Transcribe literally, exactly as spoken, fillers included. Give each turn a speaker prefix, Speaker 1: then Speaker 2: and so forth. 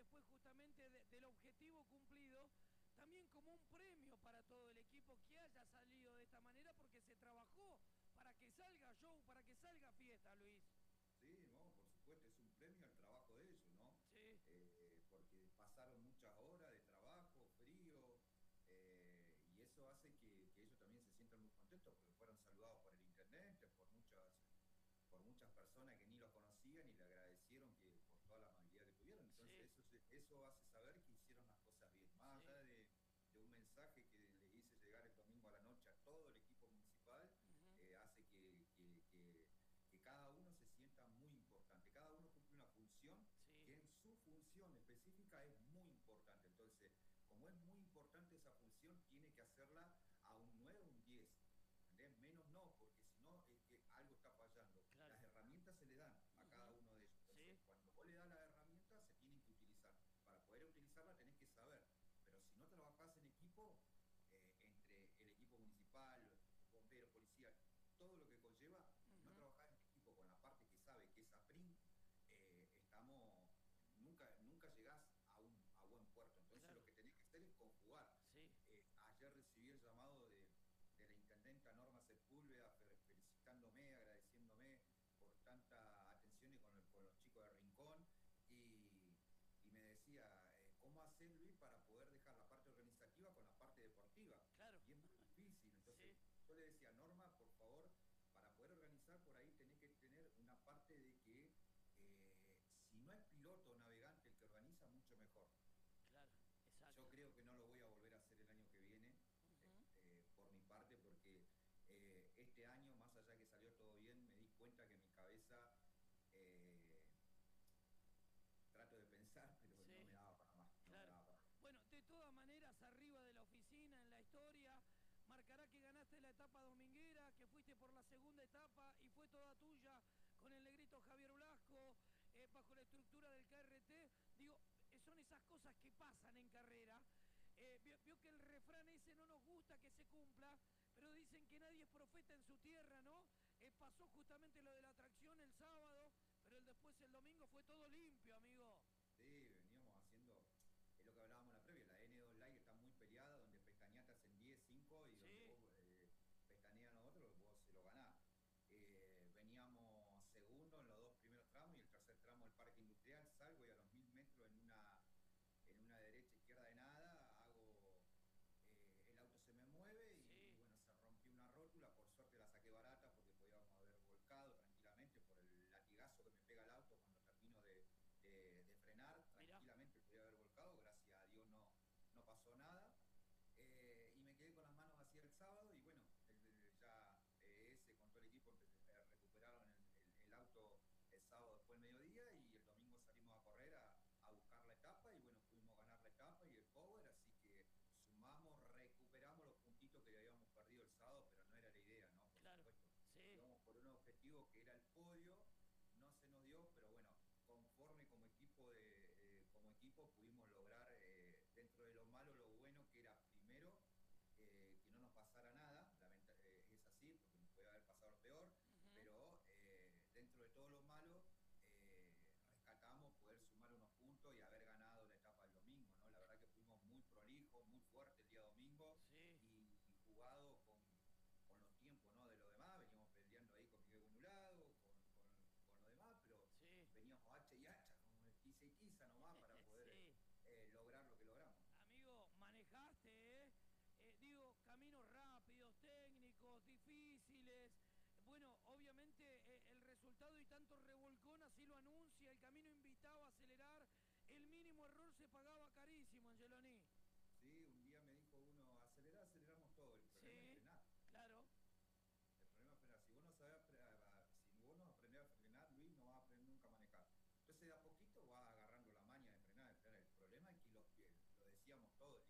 Speaker 1: después justamente de, del objetivo cumplido, también como un premio para todo el equipo que haya salido de esta manera, porque se trabajó para que salga show, para que salga fiesta, Luis.
Speaker 2: Sí, no, por supuesto, es un premio al trabajo de ellos, ¿no?
Speaker 1: Sí,
Speaker 2: Eh, porque pasaron muchas horas de trabajo, frío, eh, y eso hace que, que ellos también se sientan muy contentos porque fueron saludados por el intendente, por muchas, por muchas personas que ni los conocían y le agradecieron que, por toda la amabilidad que tuvieron.
Speaker 1: sí,
Speaker 2: Entonces eso, se- eso hace saber que hicieron las cosas bien. Más
Speaker 1: sí.
Speaker 2: allá de, de un mensaje que les hice llegar el domingo a la noche a todo el equipo municipal,
Speaker 1: Ujú.
Speaker 2: eh, hace que, que, que que cada uno se sienta muy importante, cada uno cumple una función
Speaker 1: Sí,
Speaker 2: que en su función específica es muy importante. Entonces, como es muy importante esa función, tiene que hacerla a un nueve o un diez. ¿Entendés? Menos no, porque si no es que algo está fallando.
Speaker 1: claro.
Speaker 2: Las herramientas se le dan a cada
Speaker 1: Ujú.
Speaker 2: uno de ellos. Entonces,
Speaker 1: Sí,
Speaker 2: cuando vos le das las herramientas, se tienen que utilizar. Para poder utilizarla tenés que saber. Pero si no trabajás en equipo, eh, entre el equipo municipal, bomberos, policía, todo lo que conlleva, si no
Speaker 1: ujú.
Speaker 2: trabajás en equipo con la parte que sabe que es APRIN, eh, estamos, nunca, nunca llegás a, un, a buen puerto. Entonces
Speaker 1: Claro.
Speaker 2: lo que tenés que hacer es conjugar.
Speaker 1: Sí,
Speaker 2: Eh, ayer recibí el llamado de, de la intendenta Norma Sepúlveda felicitándome, agradeciéndome por tanta atención y con, el, con los chicos de Rincón y, y me decía, eh, ¿cómo hacer, Luis, para poder dejar la parte organizativa con la parte deportiva?
Speaker 1: claro.
Speaker 2: Y es muy difícil. Entonces
Speaker 1: Sí,
Speaker 2: yo le decía, Norma, por favor, para poder organizar por ahí tenés que tener una parte de que eh, si no es piloto o navegante el que organiza, mucho mejor.
Speaker 1: claro,
Speaker 2: Yo
Speaker 1: exacto.
Speaker 2: creo que no lo voy a volver a hacer el año que viene,
Speaker 1: Ujú.
Speaker 2: este, por mi parte, porque eh, este año, más allá que salió todo bien, me di cuenta que mi cabeza, eh, trato de pensar, pero no
Speaker 1: Sí,
Speaker 2: me daba para más, no me
Speaker 1: claro.
Speaker 2: daba para más.
Speaker 1: Bueno, de todas maneras, arriba de la oficina, en la historia, marcará que ganaste la etapa dominguera, que fuiste por la segunda etapa y fue toda tuya con el negrito Javier Blasco, eh, bajo la estructura del K R T. Digo, eh, son esas cosas que pasan en carrera. Eh, vio, vio que el refrán ese no nos gusta que se cumpla, pero dicen que nadie es profeta en su tierra, ¿no? Eh, pasó justamente lo de la atracción el sábado, pero el después el domingo fue todo limpio, amigo.
Speaker 2: Sí, veníamos haciendo, es lo que hablábamos en la previa, la N dos Live está muy peleada, donde Pestaña te hacen diez cinco y donde
Speaker 1: Sí,
Speaker 2: vos eh, pestañean a otro, vos se lo ganás. Eh, veníamos segundo en los dos primeros tramos y el tercer tramo del parque industrial, salgo y a los mil metros en una, en una derecha izquierda de nada, hago, eh, el auto se me mueve y
Speaker 1: sí,
Speaker 2: bueno, se rompió una rótula, por suerte la saqué barata porque podíamos haber volcado tranquilamente por el latigazo que me pega el auto cuando termino de, de, de frenar,
Speaker 1: mira,
Speaker 2: tranquilamente podía haber volcado, gracias a Dios no, no pasó nada. Eh, y me quedé con las manos vacías el sábado y bueno, el, el, ya eh, ese con todo el equipo eh, recuperaron el, el, el, auto el sábado después del mediodía y el domingo salimos a correr a, a buscar la etapa y bueno, pudimos ganar la etapa y el power, así que sumamos, recuperamos los puntitos que habíamos perdido el sábado, pero no era la idea, ¿no? Por
Speaker 1: claro,
Speaker 2: supuesto,
Speaker 1: sí,
Speaker 2: íbamos por un objetivo que era el podio, no se nos dio, pero bueno, conforme como equipo, de, eh, como equipo pudimos lograr, eh, dentro de lo malo, lo bueno, que era primero, eh, que no nos pasara nada, lamenta, eh, es así, porque nos puede haber pasado lo peor,
Speaker 1: ujú,
Speaker 2: pero eh, dentro de todo lo malo, eh, rescatamos poder sumar unos puntos y haber ganado la etapa del domingo, ¿no? La verdad que fuimos muy prolijos, muy fuertes el día domingo
Speaker 1: sí,
Speaker 2: y, y jugado con, con los tiempos, ¿no? De lo demás, veníamos peleando ahí con Miguel Gunulado, con, con, con lo demás, pero
Speaker 1: sí,
Speaker 2: veníamos hacha y hacha, como quiza y quiza nomás para poder
Speaker 1: sí.
Speaker 2: eh, lograr lo que logramos.
Speaker 1: Amigo, manejaste, ¿eh? Eh, digo, caminos rápidos, técnicos, difíciles. Bueno, obviamente eh, el resultado y tanto revolcón así lo anuncia, el camino invitaba a acelerar, el mínimo error se pagaba carísimo, Angeloni.
Speaker 2: Sí, un día me dijo uno, acelerar, aceleramos todo, el problema es
Speaker 1: Sí,
Speaker 2: frenar.
Speaker 1: claro,
Speaker 2: El problema es frenar. Si vos no sabés, si vos no aprendés a frenar, Luis, no vas a aprender nunca a manejar. Entonces, de a poquito vas agarrando la maña de frenar, de frenar. El problema es que lo, lo decíamos todos,